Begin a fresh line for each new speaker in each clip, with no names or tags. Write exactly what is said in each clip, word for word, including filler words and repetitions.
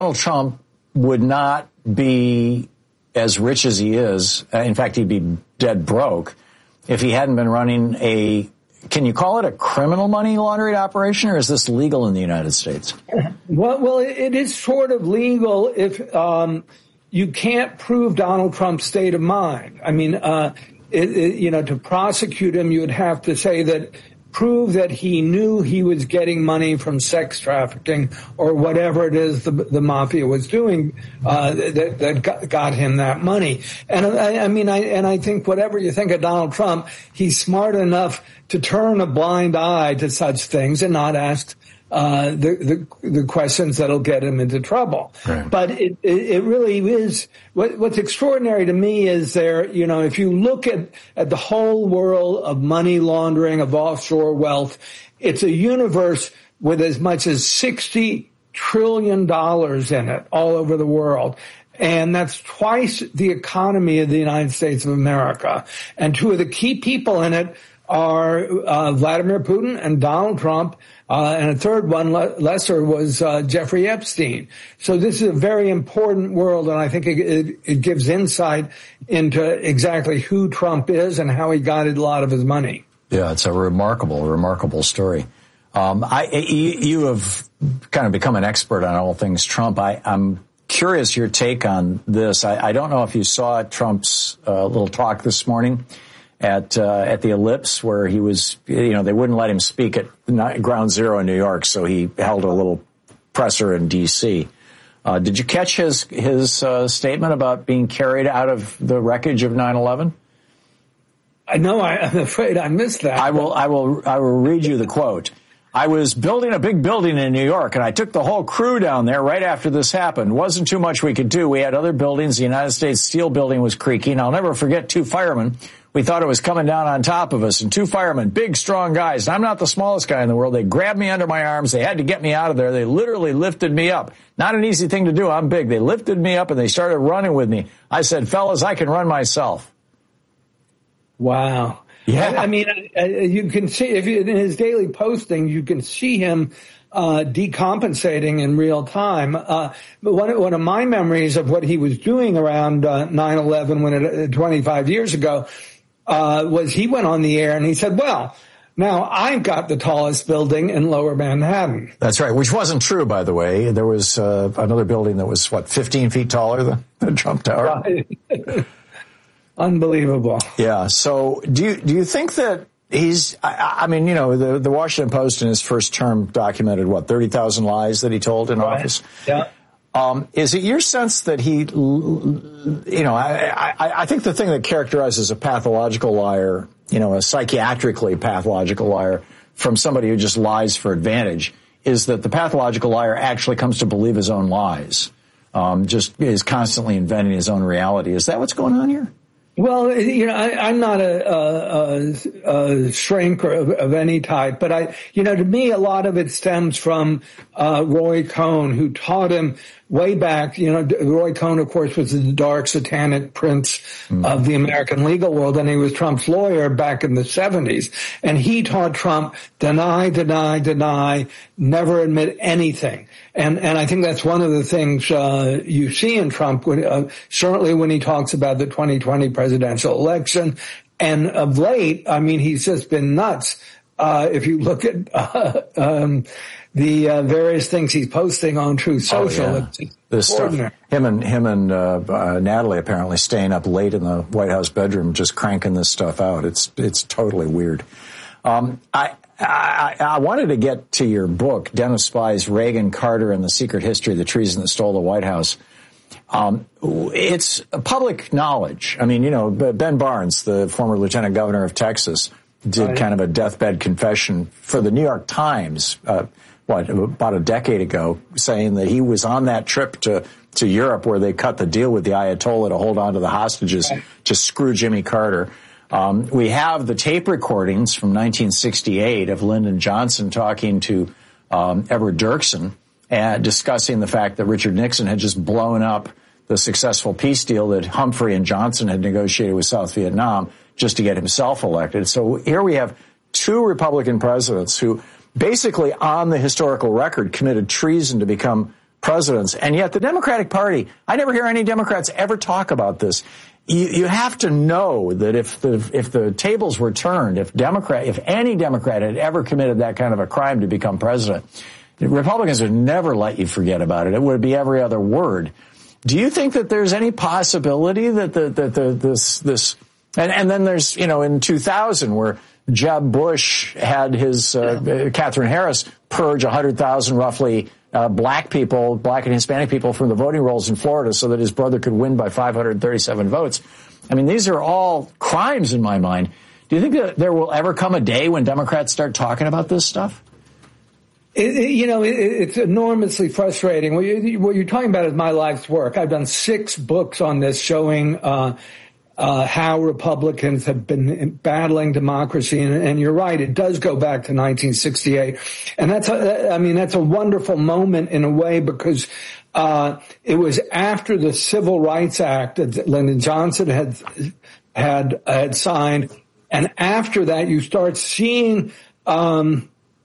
Donald Trump would not be as rich as he is. In fact, he'd be dead broke if he hadn't been running a, can you call it a criminal money laundering operation, or is this legal in the United States?
Well, well, it is sort of legal if um, you can't prove Donald Trump's state of mind. I mean, uh, it, it, you know, to prosecute him, you would have to say that, prove that he knew he was getting money from sex trafficking or whatever it is the, the mafia was doing uh, that, that got, got him that money. And I, I mean, I and I think whatever you think of Donald Trump, he's smart enough to turn a blind eye to such things and not ask uh, the, the the questions that'll get him into trouble. Right. But it, it it really is what, what's extraordinary to me is there. You know, if you look at at the whole world of money laundering, of offshore wealth, it's a universe with as much as sixty trillion dollars in it all over the world. And that's twice the economy of the United States of America. And two of the key people in it are uh, Vladimir Putin and Donald Trump. Uh, and a third one, le- lesser, was uh, Jeffrey Epstein. So this is a very important world, and I think it, it, it gives insight into exactly who Trump is and how he got a lot of his money.
Yeah, it's a remarkable, remarkable story. Um, I, you, you have kind of become an expert on all things Trump. I, I'm curious your take on this. I, I don't know if you saw Trump's uh, little talk this morning at uh, at the Ellipse, where he was, you know, they wouldn't let him speak at Ground Zero in New York, so he held a little presser in D C. Uh, did you catch his his uh, statement about being carried out of the wreckage of nine eleven?
I know. I, I'm afraid I missed that.
I will. I will. I will read you the quote. I was building a big building in New York, and I took the whole crew down there right after this happened. Wasn't too much we could do. We had other buildings. The United States Steel building was creaking. I'll never forget two firemen. We thought it was coming down on top of us, and two firemen, big, strong guys. And I'm not the smallest guy in the world. They grabbed me under my arms. They had to get me out of there. They literally lifted me up. Not an easy thing to do. I'm big. They lifted me up, and they started running with me. I said, fellas, I can run myself.
Wow.
Yeah.
I, I mean, uh, you can see, if you, in his daily posting, you can see him uh decompensating in real time. Uh but one, one of my memories of what he was doing around uh, nine eleven, when it, uh, twenty-five years ago, uh was he went on the air and he said, well, now I've got the tallest building in Lower Manhattan.
That's right, which wasn't true, by the way. There was uh, another building that was, what, fifteen feet taller than the Trump Tower?
Right. Unbelievable.
Yeah. So do you, do you think that he's, I, I mean, you know, the, the Washington Post in his first term documented, what, thirty thousand lies that he told in right. office?
Yeah.
Um, is it your sense that he, you know, I, I, I think the thing that characterizes a pathological liar, you know, a psychiatrically pathological liar from somebody who just lies for advantage, is that the pathological liar actually comes to believe his own lies, um, just is constantly inventing his own reality. Is that what's going on here?
Well, you know, I, I'm not a, a, a shrink of, of any type, but I, you know, to me, a lot of it stems from uh, Roy Cohn, who taught him way back. You know, Roy Cohn, of course, was the dark satanic prince mm. of the American legal world, and he was Trump's lawyer back in the seventies. And he taught Trump, deny, deny, deny, never admit anything. And and I think that's one of the things uh, you see in Trump, when, uh, certainly when he talks about the twenty twenty presidential election. And of late, I mean, he's just been nuts. Uh, if you look at uh, um, the uh, various things he's posting on Truth Social,
oh, yeah.
it's
this stuff, him and him and uh, uh, Natalie apparently staying up late in the White House bedroom, just cranking this stuff out. It's it's totally weird. Um, I. I, I wanted to get to your book, Den of Spies, Reagan, Carter, and the Secret History of the Treason that Stole the White House. Um, it's public knowledge. I mean, you know, Ben Barnes, the former lieutenant governor of Texas, did right. kind of a deathbed confession for the New York Times, uh, what, about a decade ago, saying that he was on that trip to, to Europe where they cut the deal with the Ayatollah to hold on to the hostages right. to screw Jimmy Carter. Um, we have the tape recordings from nineteen sixty-eight of Lyndon Johnson talking to um, Edward Dirksen and discussing the fact that Richard Nixon had just blown up the successful peace deal that Humphrey and Johnson had negotiated with South Vietnam just to get himself elected. So here we have two Republican presidents who basically on the historical record committed treason to become presidents. And yet the Democratic Party, I never hear any Democrats ever talk about this. You, you have to know that if the if the tables were turned, if Democrat, if any Democrat had ever committed that kind of a crime to become president, the Republicans would never let you forget about it. It would be every other word. Do you think that there's any possibility that the that the this this and, and then there's, you know, in two thousand where Jeb Bush had his uh, Catherine Harris purge one hundred thousand roughly uh, black people, black and Hispanic people from the voting rolls in Florida so that his brother could win by five hundred thirty-seven votes. I mean, these are all crimes in my mind. Do you think that there will ever come a day when Democrats start talking about this stuff?
It, it, you know, it, it's enormously frustrating. What, you, what you're talking about is my life's work. I've done six books on this showing uh, uh, how Republicans have been battling democracy. And, and you're right, it does go back to nineteen sixty-eight. And that's, a, I mean, that's a wonderful moment in a way because uh, it was after the Civil Rights Act that Lyndon Johnson had, had, had signed. And after that, you start seeing, um,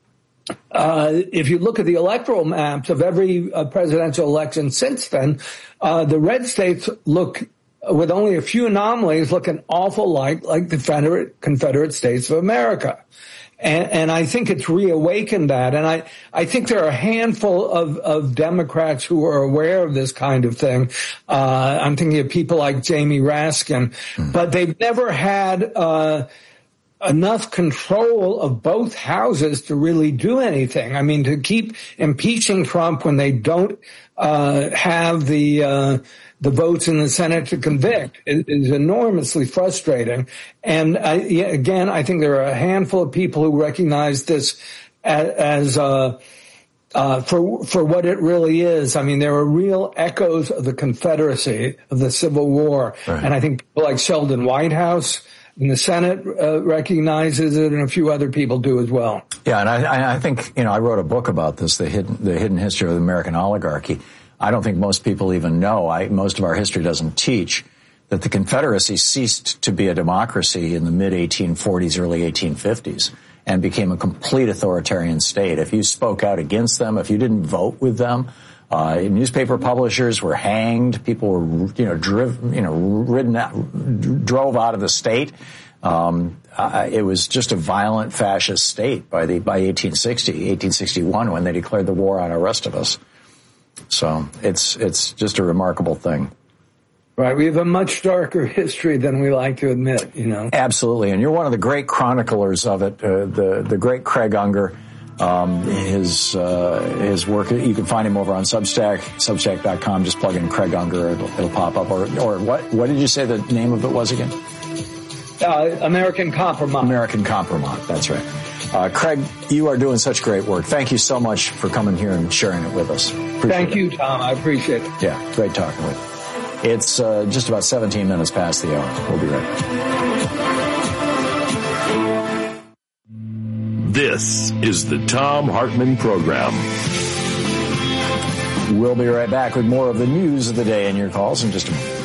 Uh, if you look at the electoral maps of every uh, presidential election since then, uh, the red states look, with only a few anomalies, look an awful like like the Confederate, Confederate States of America. And, and I think it's reawakened that. And I, I think there are a handful of, of Democrats who are aware of this kind of thing. Uh, I'm thinking of people like Jamie Raskin, mm. but they've never had, uh, enough control of both houses to really do anything. I mean, to keep impeaching Trump when they don't uh have the uh the votes in the Senate to convict is enormously frustrating. And I, again, I think there are a handful of people who recognize this as, as uh Uh, for, for what it really is. I mean, there are real echoes of the Confederacy, of the Civil War. Right. And I think people like Sheldon Whitehouse in the Senate uh, recognizes it, and a few other people do as well.
Yeah, and I, I think, you know, I wrote a book about this, the hidden, the hidden history of the American oligarchy. I don't think most people even know, I, most of our history doesn't teach, that the Confederacy ceased to be a democracy in the mid eighteen forties, early eighteen fifties, and became a complete authoritarian state. If you spoke out against them, if you didn't vote with them, uh, newspaper publishers were hanged. People were, you know, driven, you know, ridden out, drove out of the state. Um, uh, it was just a violent fascist state by the, by eighteen sixty, eighteen sixty-one, when they declared the war on the rest of us. So it's, it's just a remarkable thing.
Right. We have a much darker history than we like to admit, you know.
Absolutely. And you're one of the great chroniclers of it, uh, the, the great Craig Unger. Um, his, uh, his work, you can find him over on Substack, substack dot com. Just plug in Craig Unger. It'll, it'll pop up. Or, or what, what did you say the name of it was again?
Uh, American Compromise.
American Compromise. That's right. Uh, Craig, you are doing such great work. Thank you so much for coming here and sharing it with us. Appreciate
Thank
it.
you, Tom. I appreciate it.
Yeah. Great talking with you. It's uh, just about seventeen minutes past the hour. We'll be right back.
This is the Thom Hartmann Program.
We'll be right back with more of the news of the day and your calls in just a moment.